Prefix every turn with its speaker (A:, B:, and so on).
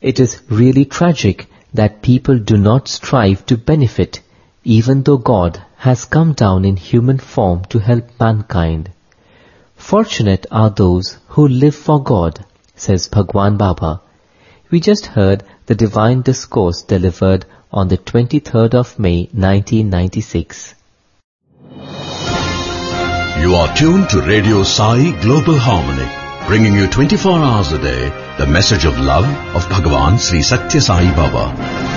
A: It is really tragic that people do not strive to benefit, even though God has come down in human form to help mankind. Fortunate are those who live for God, says Bhagwan Baba. We just heard the divine discourse delivered on the 23rd of May 1996.
B: You are tuned to Radio Sai Global Harmony, bringing you 24 hours a day the message of love of Bhagavan Sri Satya Sai Baba.